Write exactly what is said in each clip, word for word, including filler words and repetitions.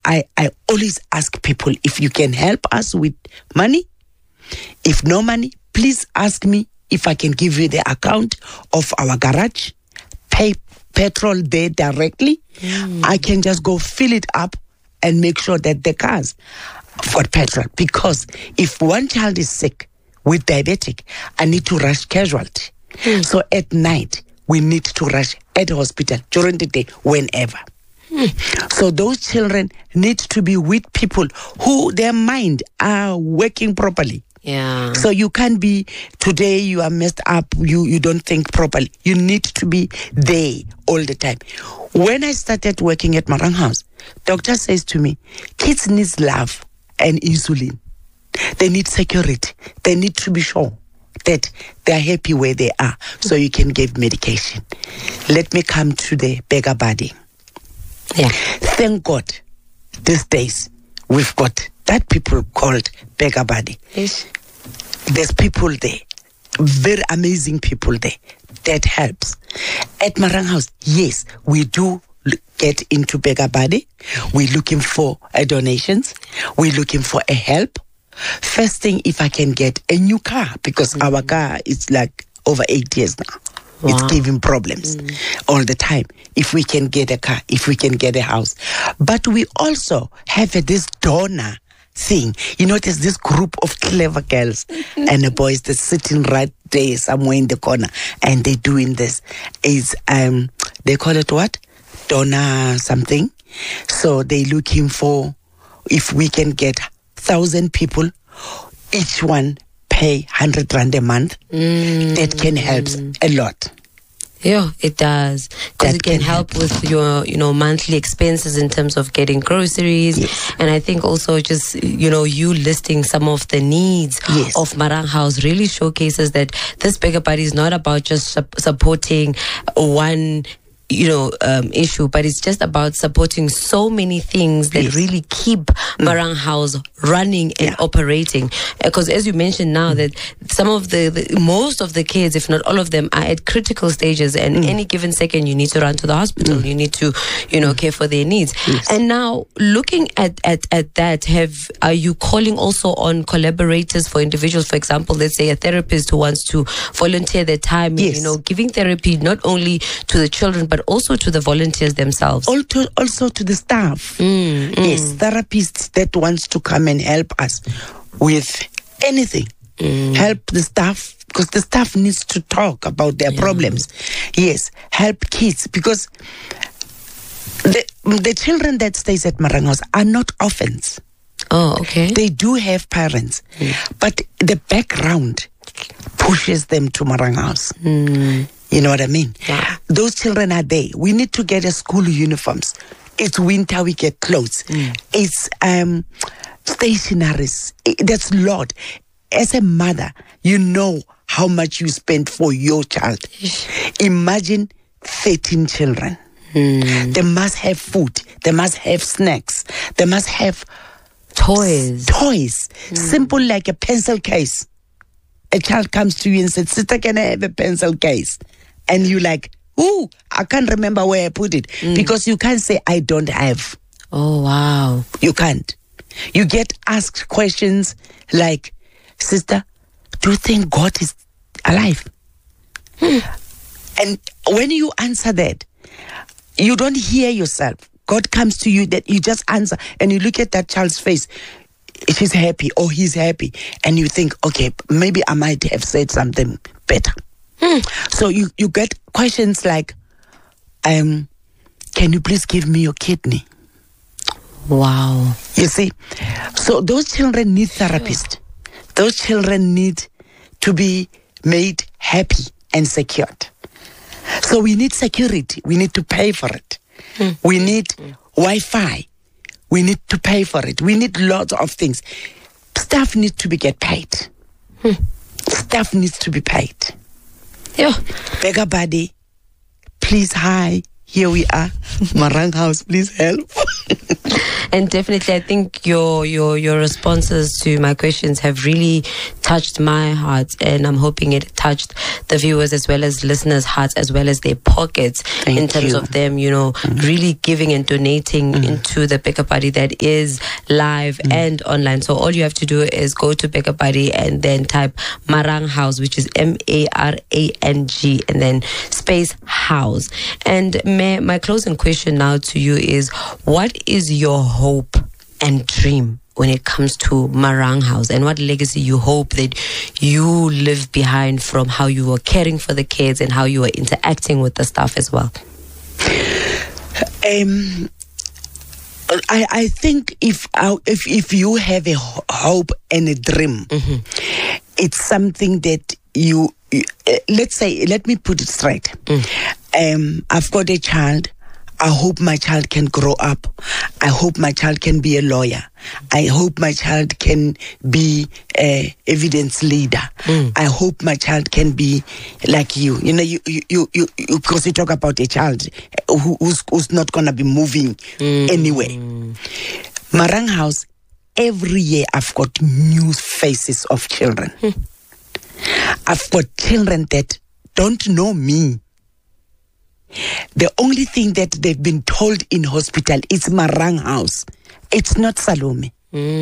I, I always ask people, if you can help us with money, if no money, please ask me if I can give you the account of our garage, pay petrol there directly. Mm. I can just go fill it up and make sure that the cars have got petrol. Because if one child is sick with diabetic, I need to rush casualty. Mm. So at night, we need to rush at the hospital during the day, whenever. Mm. So those children need to be with people who their mind are working properly. Yeah. So you can't be, today you are messed up, you, you don't think properly. You need to be there all the time. When I started working at Marang House, doctor says to me, kids need love and insulin. They need security. They need to be sure that they are happy where they are, so you can give medication. Let me come to the beggar body. Yeah. Thank God, these days, we've got that people called beggar body. Yes. There's people there, very amazing people there, that helps. At Marang House, yes, we do get into beggar body. We're looking for uh, donations. We're looking for a help. First thing, if I can get a new car, because mm. our car is like over eight years now. Wow. It's giving problems mm. all the time. If we can get a car, if we can get a house. But we also have a, this donor thing. You know, there's this group of clever girls and the boys that's sitting right there somewhere in the corner, and they're doing this. Is um they call it what? Donor something. So they're looking for, if we can get thousand people, each one pay hundred rand a month. Mm. That can help a lot. Yeah, it does, because it can, can help, help with your, you know, monthly expenses in terms of getting groceries. Yes. And I think also just, you know, you listing some of the needs yes. of Marang House really showcases that this beggar body is not about just su- supporting one, you know, um, issue, but it's just about supporting so many things that yes. really keep mm. Marang House running and yeah. operating. Because as you mentioned now, mm. that some of the, the, most of the kids, if not all of them, are at critical stages, and mm. any given second you need to run to the hospital, mm. you need to, you know, care for their needs. Yes. And now, looking at, at, at that, have are you calling also on collaborators for individuals? For example, let's say a therapist who wants to volunteer their time, yes. you know, giving therapy not only to the children, but also to the volunteers themselves. Also, also to the staff. Mm, mm. Yes, therapists that wants to come and help us with anything. Mm. Help the staff, because the staff needs to talk about their yeah. problems. Yes, help kids, because the the children that stays at Marang House are not orphans. Oh, okay. They do have parents, mm. but the background pushes them to Marang House. Mm. You know what I mean? Yeah. Those children are there. We need to get a school uniforms. It's winter, we get clothes. Mm. It's um, stationaries. It, that's a lot. As a mother, you know how much you spend for your child. Imagine thirteen children. Mm. They must have food. They must have snacks. They must have toys. Toys. Mm. Simple like a pencil case. A child comes to you and says, "Sister, can I have a pencil case?" And you like, "Ooh, I can't remember where I put it." Mm. Because you can't say, "I don't have." Oh, wow. You can't. You get asked questions like, "Sister, do you think God is alive?" Hmm. And when you answer that, you don't hear yourself. God comes to you, that you just answer, and you look at that child's face. She's happy or he's happy, and you think, okay, maybe I might have said something better. Hmm. So you, you get questions like, um, "Can you please give me your kidney?" Wow. You see? So those children need therapists. Those children need to be made happy and secured. So we need security. We need to pay for it. Hmm. We need hmm. Wi-Fi. We need to pay for it. We need lots of things. Staff needs to be get paid. Hmm. Staff needs to be paid. Yeah. Beggar body, please hire here we are. Marang House, please help. And definitely, I think your your your responses to my questions have really touched my heart, and I'm hoping it touched the viewers as well as listeners' hearts, as well as their pockets. Thank in terms you. of them, you know, mm. really giving and donating mm. into the Pick a Party that is live mm. and online. So all you have to do is go to Pick a Party and then type Marang House, which is M A R A N G, and then space house. And may, my closing question now to you is, what is your hope and dream when it comes to Marang House, and what legacy you hope that you leave behind from how you were caring for the kids and how you were interacting with the staff as well? Um, I I think if uh, if if you have a ho- hope and a dream, mm-hmm. it's something that you, you uh, let's say, let me put it straight. Mm. Um, I've got a child. I hope my child can grow up. I hope my child can be a lawyer. I hope my child can be a evidence leader. Mm. I hope my child can be like you. You know, you you you you, you because you talk about a child who, who's who's not gonna be moving mm. anywhere. Marang House, every year I've got new faces of children. Mm. I've got children that don't know me. The only thing that they've been told in hospital is Marang House. It's not Salome.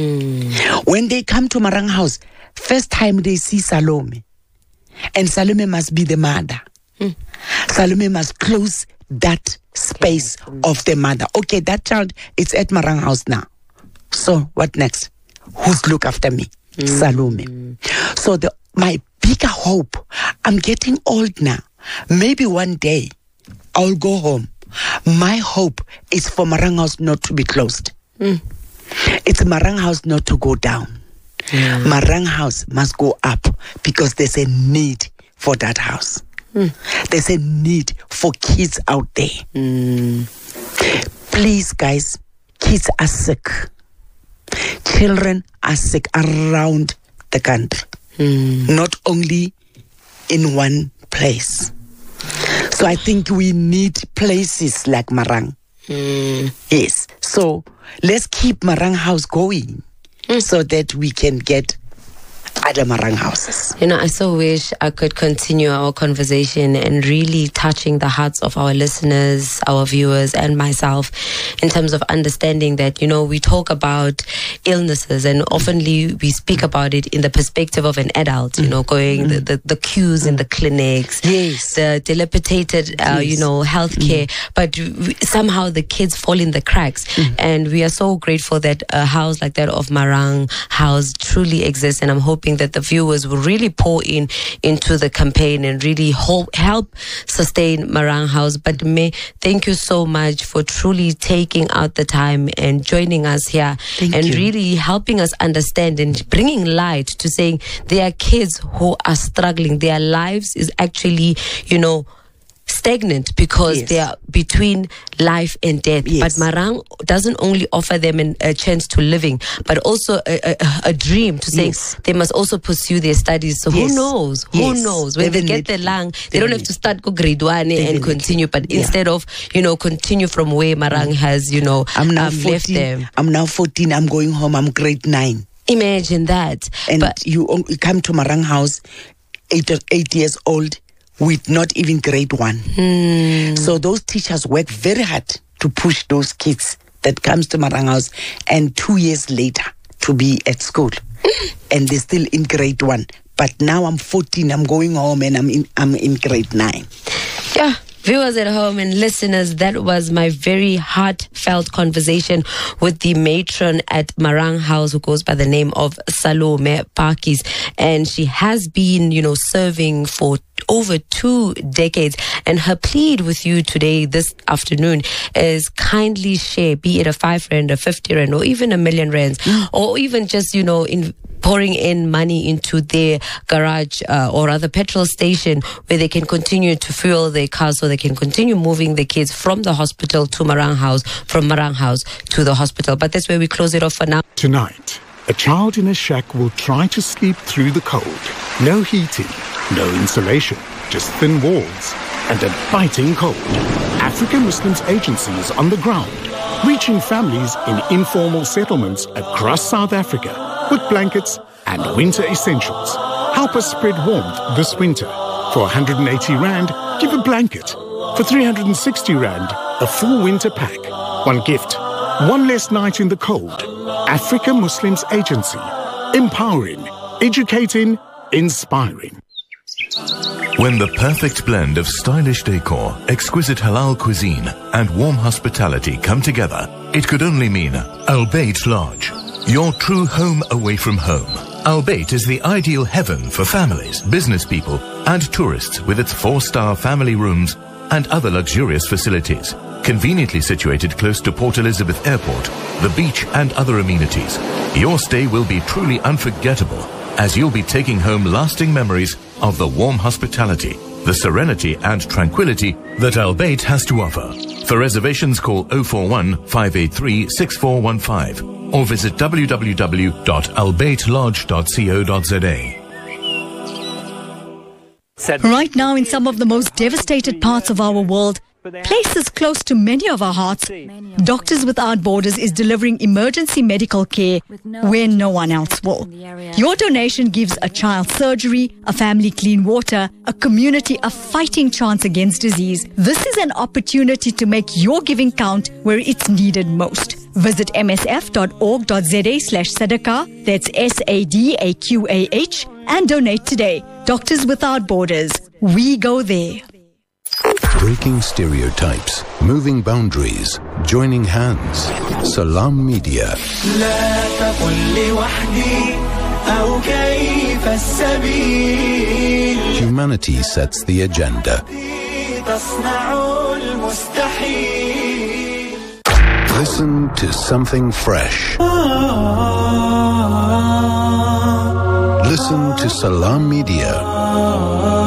Mm. When they come to Marang House, first time they see Salome. And Salome must be the mother. Mm. Salome must close that space okay. of the mother. Okay, that child is at Marang House now. So what next? Who's look after me? Mm. Salome. So the my bigger hope, I'm getting old now. Maybe one day I'll go home. My hope is for Marang House not to be closed. Mm. It's Marang House not to go down. Mm. Marang House must go up because there's a need for that house. Mm. There's a need for kids out there. Mm. Please, guys, kids are sick. Children are sick around the country. Mm. Not only in one place. So I think we need places like Marang. Mm. Yes. So let's keep Marang House going mm. so that we can get other Marang houses. You know, I so wish I could continue our conversation and really touching the hearts of our listeners, our viewers, and myself in terms of understanding that, you know, we talk about illnesses and oftenly we speak about it in the perspective of an adult, you know, going mm. the, the, the queues mm. in the clinics, yes. the dilapidated, uh, yes. you know, healthcare, mm. but we, somehow the kids fall in the cracks. Mm. And we are so grateful that a house like that of Marang House truly exists, and I'm hoping that the viewers will really pour in into the campaign and really help, help sustain Marang House. But May, thank you so much for truly taking out the time and joining us here thank and you. really helping us understand and bringing light to saying there are kids who are struggling. Their lives is actually, you know, stagnant because yes. they are between life and death. Yes. But Marang doesn't only offer them an, a chance to living, but also a, a, a dream to say yes. they must also pursue their studies. So yes. who knows? Who yes. knows? When Definitely. they get the lung, they Definitely. don't have to start go grade one Definitely. and continue, but yeah. instead of, you know, continue from where Marang has, you know, I'm now um, fourteen, left them. I'm now fourteen. I'm going home. I'm grade nine. Imagine that. And but you, you come to Marang House, eight, eight years old, with not even grade one. Hmm. So those teachers work very hard to push those kids that comes to Marang House and two years later to be at school. And they're still in grade one. But now I'm fourteen, I'm going home and I'm in, I'm in grade nine. Yeah. Viewers at home and listeners, that was my very heartfelt conversation with the matron at Marang House, who goes by the name of Salome Pakis. And she has been, you know, serving for over two decades. And her plead with you today, this afternoon, is kindly share, be it a five rand, a fifty rand, or even a million rands, mm. or even just, you know, in pouring in money into their garage uh, or rather petrol station where they can continue to fuel their cars so they can continue moving the kids from the hospital to Marang House, from Marang House to the hospital. But that's where we close it off for now. Tonight, a child in a shack will try to sleep through the cold. No heating, no insulation, just thin walls. and a biting cold. African Muslims Agency is on the ground, reaching families in informal settlements across South Africa with blankets and winter essentials. Help us spread warmth this winter. For one hundred eighty rand, give a blanket. For three hundred sixty rand, a full winter pack. One gift, one less night in the cold. Africa Muslims Agency. Empowering, educating, inspiring. When the perfect blend of stylish decor, exquisite halal cuisine, and warm hospitality come together, it could only mean Al Bayt Lodge, your true home away from home. Al Bayt is the ideal heaven for families, business people, and tourists with its four-star family rooms and other luxurious facilities. Conveniently situated close to Port Elizabeth Airport, the beach, and other amenities, your stay will be truly unforgettable, as you'll be taking home lasting memories of the warm hospitality, the serenity and tranquility that Al Bayt has to offer. For reservations, call oh four one, five eight three, six four one five or visit w w w dot al bayt lodge dot co dot z a. Right now, in some of the most devastated parts of our world, places close to many of our hearts, Doctors Without Borders is delivering emergency medical care where no one else will. Your donation gives a child surgery, a family clean water, a community a fighting chance against disease. This is an opportunity to make your giving count where it's needed most. Visit m s f dot org dot z a slash sadaqah, that's S A D A Q A H, and donate today. Doctors Without Borders. We go there. Breaking stereotypes, moving boundaries, joining hands. Salam Media. Humanity sets the agenda. Listen to something fresh. Listen to Salam Media.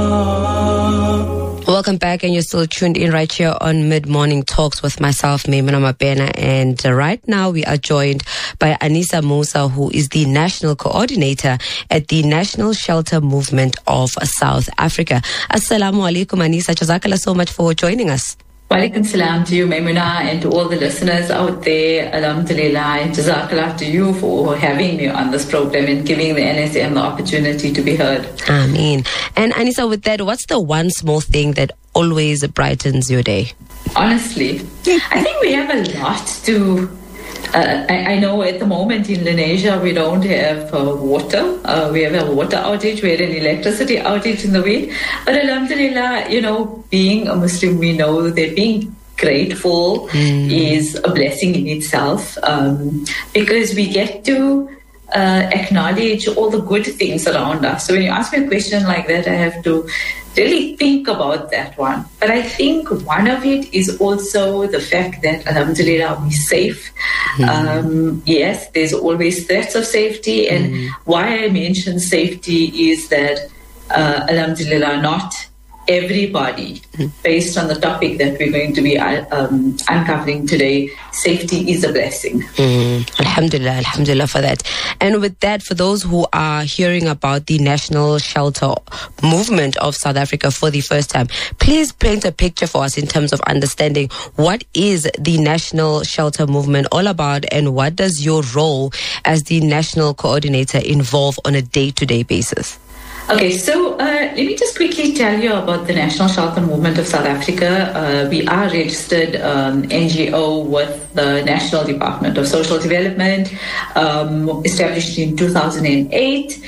Welcome back, and you're still tuned in right here on Mid-Morning Talks with myself, Maimuna Mabena, and uh, right now we are joined by Anisa Musa, who is the National Coordinator at the National Shelter Movement of South Africa. Assalamu alaikum, Anisa. Jazakallah so much for joining us. Walaikum salam to you, Maimuna, and to all the listeners out there. Alhamdulillah, and Jazakallah to you for having me on this program and giving the N S M the opportunity to be heard. Ameen. And Anisa, with that, what's the one small thing that always brightens your day? Honestly, I think we have a lot to... Uh, I, I know at the moment in Lenasia we don't have uh, water. Uh, we have a water outage. We had an electricity outage in the week. But Alhamdulillah, you know, being a Muslim, we know that being grateful mm. is a blessing in itself, um, because we get to uh, acknowledge all the good things around us. So when you ask me a question like that, I have to really think about that one. But I think one of it is also the fact that, alhamdulillah, we're safe. Mm. Um, yes, there's always threats of safety. And mm. why I mention safety is that, uh, alhamdulillah, not everybody, mm. based on the topic that we're going to be um, uncovering today, safety is a blessing. Mm. Alhamdulillah, alhamdulillah for that. And with that, for those who are hearing about the National Shelter Movement of South Africa for the first time, please paint a picture for us in terms of understanding what is the National Shelter Movement all about, and what does your role as the National Coordinator involve on a day-to-day basis? Okay, so uh, let me just quickly tell you about the National Shelter Movement of South Africa. Uh, we are registered um, N G O with the National Department of Social Development, um, established in two thousand eight,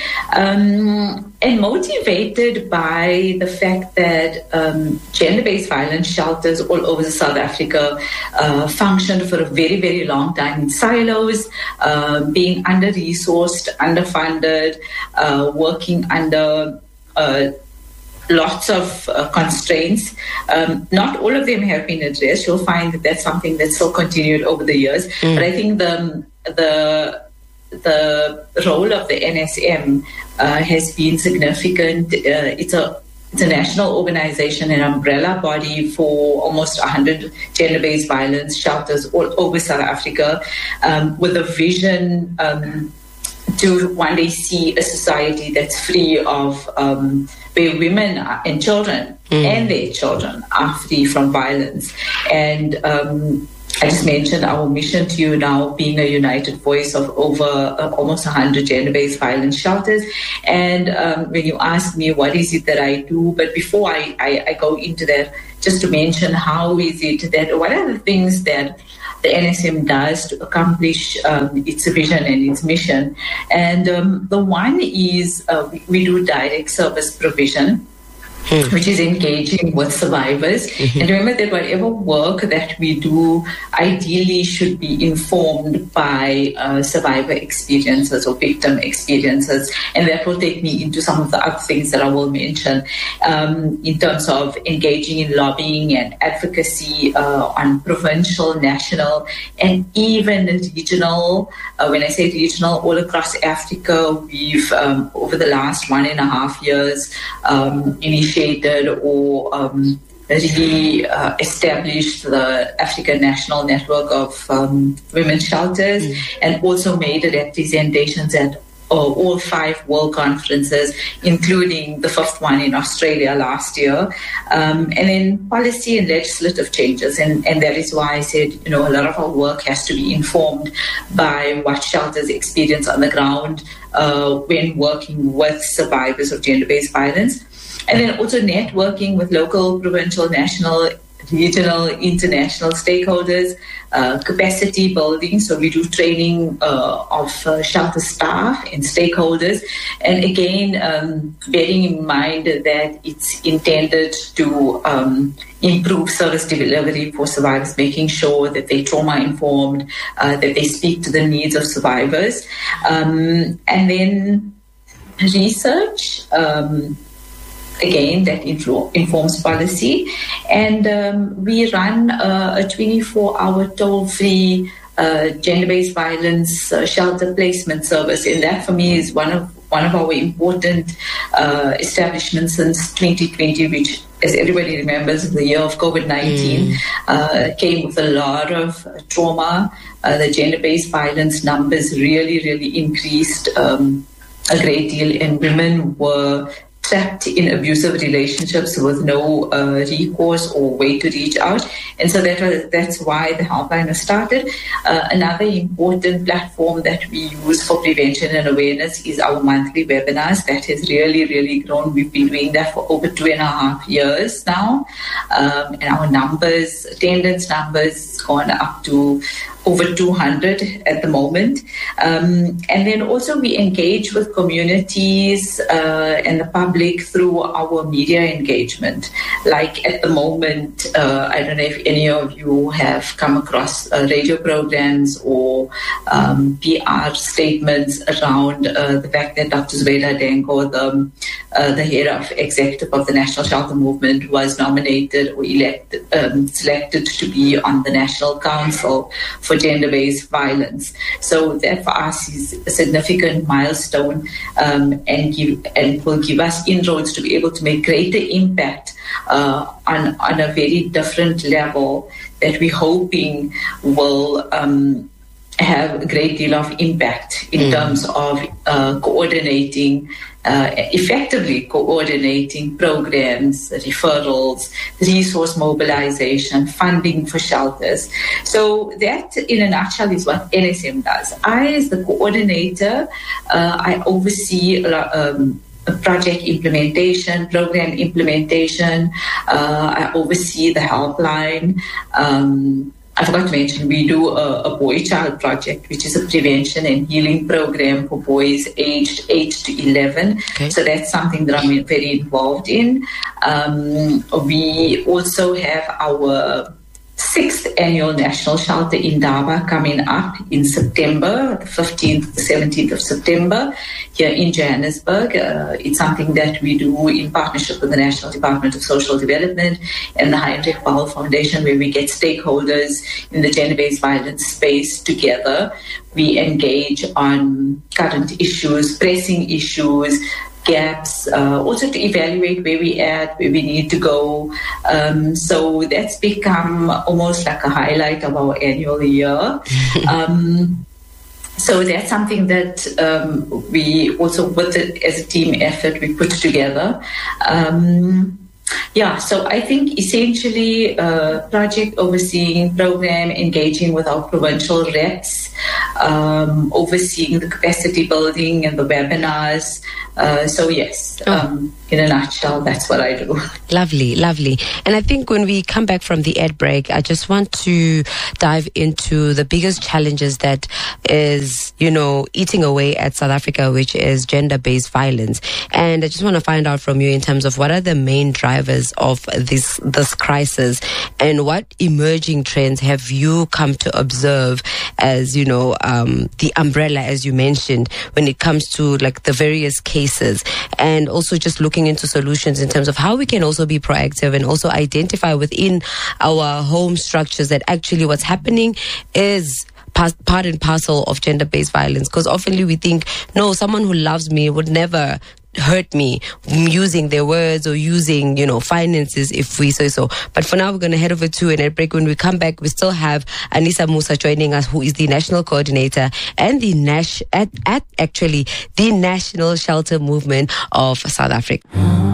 um, and motivated by the fact that um, gender-based violence shelters all over South Africa uh, functioned for a very, very long time in silos, uh, being under-resourced, underfunded, uh, working under Uh, lots of uh, constraints. Um, not all of them have been addressed. You'll find that that's something that's still continued over the years. Mm. But I think the the the role of the N S M uh, has been significant. Uh, it's a It's a national organization, an umbrella body for almost one hundred gender-based violence shelters all over South Africa, um, with a vision um, to one day see a society that's free of, um, where women are, and children mm. and their children are free from violence. And um, I just mentioned our mission to you now, being a united voice of over uh, almost one hundred gender-based violence shelters. And um, when you ask me what is it that I do, but before I, I, I go into that, just to mention how is it that, what are the things that the N S M does to accomplish um, its vision and its mission. And um, the one is uh, we, we do direct service provision, Mm. which is engaging with survivors. Mm-hmm. And remember that whatever work that we do ideally should be informed by uh, survivor experiences or victim experiences. And that will take me into some of the other things that I will mention um, in terms of engaging in lobbying and advocacy uh, on provincial, national, and even regional. Uh, when I say regional, all across Africa, we've, um, over the last one and a half years, um, initiated or um, really uh, established the African National Network of um, Women's Shelters mm. and also made representations at uh, all five world conferences, including the fifth one in Australia last year. Um, and then policy and legislative changes. And, and that is why I said, you know, a lot of our work has to be informed by what shelters experience on the ground uh, when working with survivors of gender-based violence. And then also networking with local, provincial, national, regional, international stakeholders, uh, capacity building. So we do training uh, of uh, shelter staff and stakeholders. And again, um, bearing in mind that it's intended to um, improve service delivery for survivors, making sure that they're trauma-informed, uh, that they speak to the needs of survivors. Um, and then research, um, again, that influ- informs policy. And um, we run uh, a twenty-four hour toll-free uh, gender-based violence uh, shelter placement service. And that, for me, is one of one of our important uh, establishments since twenty twenty, which, as everybody remembers, the year of COVID nineteen, mm. uh, came with a lot of trauma. Uh, the gender-based violence numbers really, really increased um, a great deal, and women were trapped in abusive relationships with no uh, recourse or way to reach out. And so that was, that's why the helpline was started. Uh, another important platform that we use for prevention and awareness is our monthly webinars. That has really, really grown. We've been doing that for over two and a half years now. Um, and our numbers, attendance numbers, gone up to over two hundred at the moment. Um, and then also we engage with communities uh, and the public through our media engagement. Like at the moment, uh, I don't know if any of you have come across uh, radio programs or um, P R statements around uh, the fact that Doctor Zubeida Dengo, the, uh, the head of executive of the National Shelter Movement, was nominated or elected, um, selected to be on the National Council for gender-based violence. So that for us is a significant milestone um, and give and will give us inroads to be able to make greater impact uh, on, on a very different level that we're hoping will um, have a great deal of impact in mm. terms of uh, coordinating Uh, effectively coordinating programs, referrals, resource mobilization, funding for shelters. So that, in a nutshell, is what N S M does. I, as the coordinator, uh, I oversee um, project implementation, program implementation. Uh, I oversee the helpline. Um, I forgot to mention, we do a, a boy-child project, which is a prevention and healing program for boys aged eight to eleven. Okay. So that's something that I'm very involved in. Um, we also have our sixth annual National Shelter Indaba coming up in September, the fifteenth to seventeenth of September, here in Johannesburg. Uh, it's something that we do in partnership with the National Department of Social Development and the Heinrich Ball Foundation, where we get stakeholders in the gender-based violence space together. We engage on current issues, pressing issues, gaps, uh, also to evaluate where we at, where we need to go. Um, so that's become almost like a highlight of our annual year. um, so that's something that um, we also, with it as a team effort, we put together. Um, Yeah, so I think essentially uh, project overseeing, program engaging with our provincial reps, um, overseeing the capacity building and the webinars. Uh, so yes, oh. um, in a nutshell, that's what I do. Lovely, lovely. And I think when we come back from the ad break, I just want to dive into the biggest challenges that is, you know, eating away at South Africa, which is gender-based violence. And I just want to find out from you in terms of what are the main drivers of this this crisis, and what emerging trends have you come to observe as, you know, um, the umbrella, as you mentioned, when it comes to like the various cases, and also just looking into solutions in terms of how we can also be proactive and also identify within our home structures that actually what's happening is part and parcel of gender-based violence. Because often we think, no, someone who loves me would never hurt me using their words or using, you know, finances, if we say so. But for now, we're going to head over to an ad break. When we come back, we still have Anissa Musa joining us, who is the national coordinator and the Nash at, at actually the National Shelter Movement of South Africa.